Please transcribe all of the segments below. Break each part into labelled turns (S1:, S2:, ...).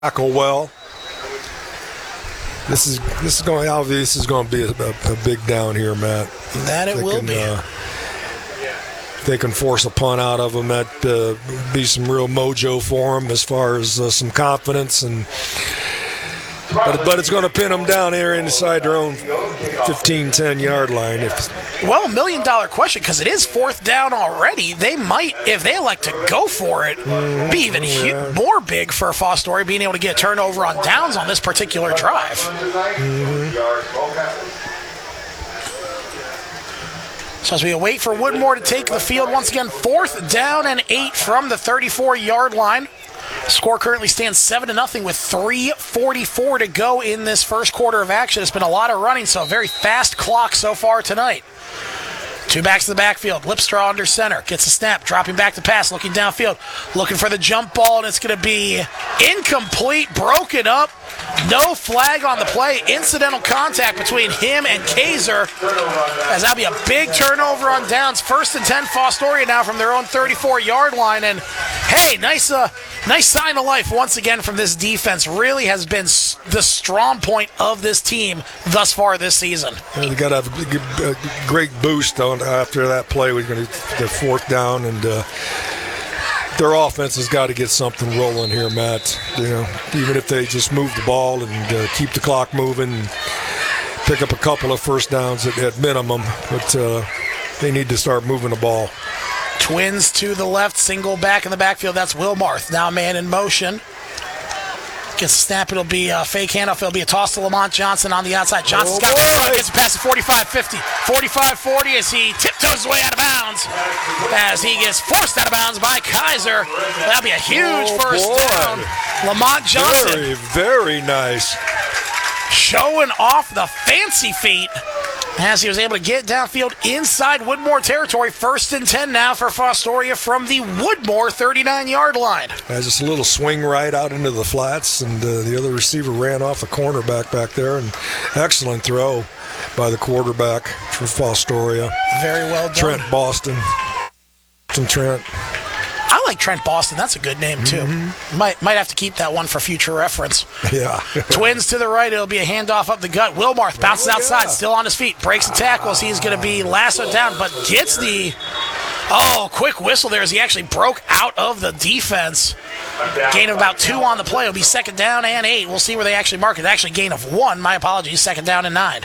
S1: tackle well. This is going to be a big down here, Matt.
S2: That it will be.
S1: If they can force a punt out of them, that be some real mojo for them as far as some confidence. But it's going to pin them down here inside their own 15, 10-yard line.
S2: Well, $1 million question, because it is fourth down already. They might, if they elect to go for it, be even more big for Fostoria being able to get turnover on downs on this particular drive. So as we wait for Woodmore to take the field, once again, 4th down and 8 from the 34-yard line. Score currently stands 7-0 with 3:44 to go in this first quarter of action. It's been a lot of running, so a very fast clock so far tonight. Two backs to the backfield. Lipstraw under center. Gets a snap. Dropping back to pass. Looking downfield. Looking for the jump ball, and it's going to be incomplete. Broken up. No flag on the play. Incidental contact between him and Kaiser. As that'll be a big turnover on downs. 1st and 10 Fostoria now from their own 34-yard line. And hey, nice sign of life once again from this defense. Really has been the strong point of this team thus far this season.
S1: They got to have a great boost after that play. We're going to the 4th down, and their offense has got to get something rolling here, Matt. Even if they just move the ball and keep the clock moving, and pick up a couple of first downs at minimum, but they need to start moving the ball.
S2: Twins to the left, single back in the backfield. That's Wilmarth. Now man in motion. Gets a snap. It'll be a fake handoff. It'll be a toss to Lamont Johnson on the outside. Johnson's got it. Gets a pass at 45-50. 45-40 as he tiptoes his way out of bounds. As he gets forced out of bounds by Kaiser. That'll be a huge first down. Lamont Johnson.
S1: Very, very nice.
S2: Showing off the fancy feet as he was able to get downfield inside Woodmore territory. 1st and 10 now for Fostoria from the Woodmore 39-yard line.
S1: Just a little swing right out into the flats, and the other receiver ran off a cornerback back there. And excellent throw by the quarterback for Fostoria.
S2: Very well done.
S1: Trent Boston. Trent.
S2: I like Trent Boston. That's a good name, too. Might have to keep that one for future reference.
S1: Yeah.
S2: Twins to the right. It'll be a handoff up the gut. Wilmarth bounces outside, still on his feet. Breaks the tackles. He's going to be lassoed down, but gets the... quick whistle there as he actually broke out of the defense. Gain of about 2 on the play. It'll be 2nd down and 8. We'll see where they actually mark it. Actually, gain of 1. My apologies. 2nd down and 9.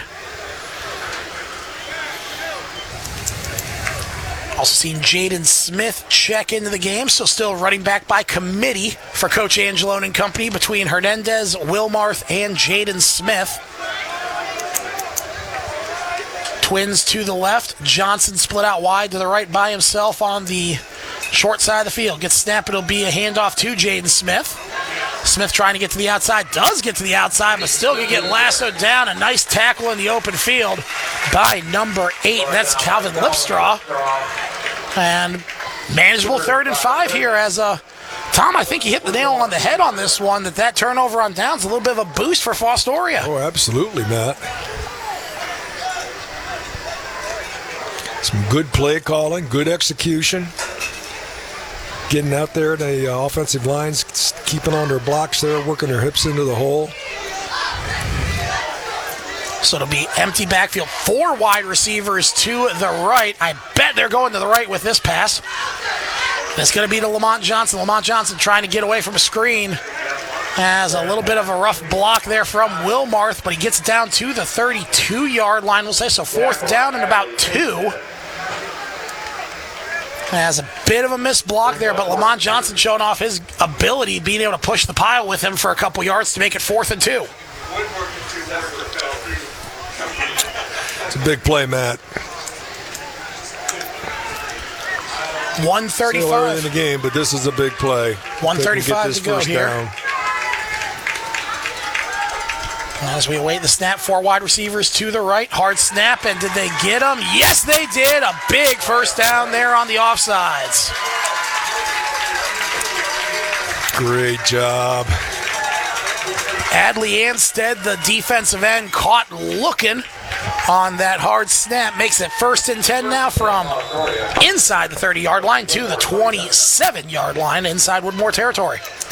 S2: Also seen Jaden Smith check into the game, so still running back by committee for Coach Angelone and company between Hernandez, Wilmarth, and Jaden Smith. Twins to the left. Johnson split out wide to the right by himself on the short side of the field. Gets snapped. It'll be a handoff to Jaden Smith. Smith trying to get to the outside. Does get to the outside, but still can get lassoed down. A nice tackle in the open field by number 8. That's Calvin Lipstraw. And manageable 3rd and 5 here as Tom, I think you hit the nail on the head on this one, that turnover on downs a little bit of a boost for Fostoria.
S1: Oh, absolutely, Matt. Some good play calling, good execution. Getting out there, the offensive lines keeping on their blocks there, working their hips into the hole.
S2: So it'll be empty backfield. 4 wide receivers to the right. I bet they're going to the right with this pass. That's going to be to Lamont Johnson. Lamont Johnson trying to get away from a screen. Has a little bit of a rough block there from Wilmarth, but he gets down to the 32-yard line, we'll say. So 4th down and about 2. Has a bit of a missed block there, but Lamont Johnson showing off his ability, being able to push the pile with him for a couple yards to make it 4th and 2.
S1: It's a big play, Matt.
S2: 1:35
S1: still early in the game, but this is a big play.
S2: 1:35 to go here.
S1: Down.
S2: As we await the snap, 4 wide receivers to the right. Hard snap, and did they get him? Yes, they did. A big first down there on the offsides.
S1: Great job.
S2: Adley Anstead, the defensive end, caught looking on that hard snap. Makes it 1st and 10 now from inside the 30-yard line to the 27-yard line inside Woodmore territory.